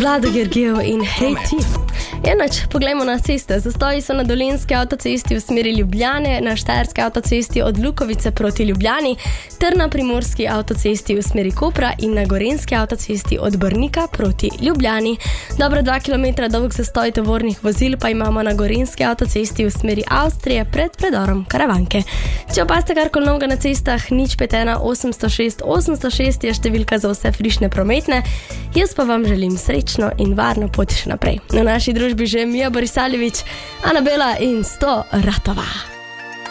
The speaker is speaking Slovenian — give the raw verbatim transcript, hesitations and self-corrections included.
Vlado Gergijev in Hej ti. Enoč, poglejmo na ceste. Zastoji so na Dolenjski avtocesti v smeri Ljubljane, na Štajerski avtocesti od Lukovice proti Ljubljani, ter na Primorski avtocesti v smeri Kopra in na Gorenjski avtocesti od Brnika proti Ljubljani. Dobro dva kilometra dolg zastoj tovornih vozil pa imamo na Gorenjski avtocesti v smeri Avstrije pred predorom Karavanke. Če opazite karkoli novega na cestah, nič pet ena osemsto šest osemsto šest je številka za vse frišne prometne. Jaz pa vam želim srečno in varno pot še naprej. Na naši družbi že Mija Borisaljević, Anabela in sto Ratova.